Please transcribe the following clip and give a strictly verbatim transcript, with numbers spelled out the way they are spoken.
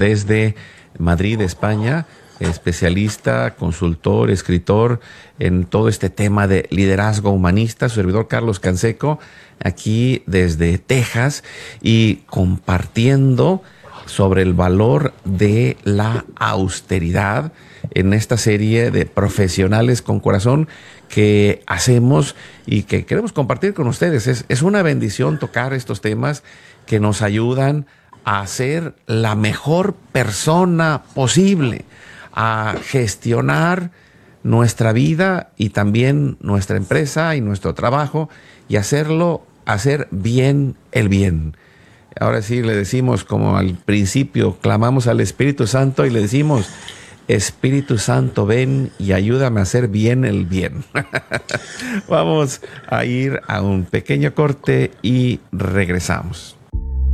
desde Madrid, España, especialista, consultor, escritor en todo este tema de liderazgo humanista, su servidor Carlos Canseco, aquí desde Texas, y compartiendo sobre el valor de la austeridad en esta serie de profesionales con corazón que hacemos y que queremos compartir con ustedes. Es, es una bendición tocar estos temas que nos ayudan a ser la mejor persona posible, a gestionar nuestra vida y también nuestra empresa y nuestro trabajo, y hacerlo, hacer bien el bien. Ahora sí le decimos, como al principio, clamamos al Espíritu Santo y le decimos: Espíritu Santo, ven y ayúdame a hacer bien el bien. Vamos a ir a un pequeño corte y regresamos.